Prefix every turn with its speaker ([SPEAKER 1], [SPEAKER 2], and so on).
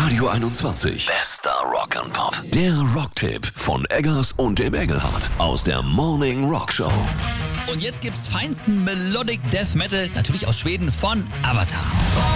[SPEAKER 1] Radio 21. Bester Rock'n'Pop. Der Rocktipp von Eggers und dem Engelhardt aus der Morning Rock Show.
[SPEAKER 2] Und jetzt gibt's feinsten Melodic Death Metal, natürlich aus Schweden, von Avatar.